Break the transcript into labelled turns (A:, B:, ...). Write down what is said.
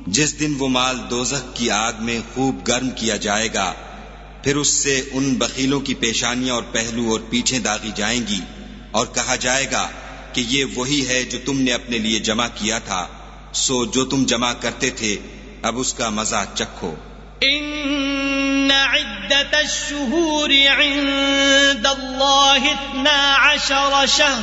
A: जिस दिन वो माल दोज़ख की आग में खूब गर्म किया जाएगा, फिर उससे उन बखीलों की पेशानियां और पहलू और पीछें दागी जाएंगी और कहा जाएगा कि ये वही है जो तुमने अपने लिए जमा किया था, सो जो तुम जमा करते थे अब उसका मजा चखो।
B: इन्ना इद्दतश शुहूरि इंदल्लाहि 12 शहर